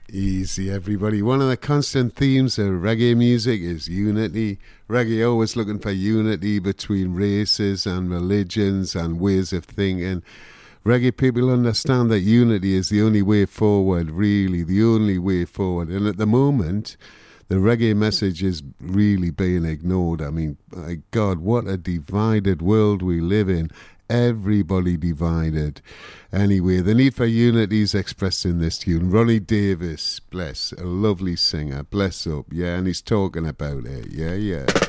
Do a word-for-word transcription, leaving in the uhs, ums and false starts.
Easy, everybody. One of the constant themes of reggae music is unity. Reggae always looking for unity between races and religions and ways of thinking. Reggae people understand that unity is the only way forward, really, the only way forward. And at the moment, the reggae message is really being ignored. I mean, my God, what a divided world we live in. Everybody divided. Anyway, the need for unity is expressed in this tune. Ronnie Davis, bless, a lovely singer, bless up, yeah, and he's talking about it, yeah, yeah.